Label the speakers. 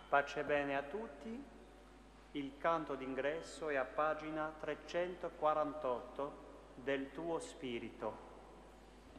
Speaker 1: Pace e bene a tutti. Il canto d'ingresso è a pagina 348 del tuo spirito.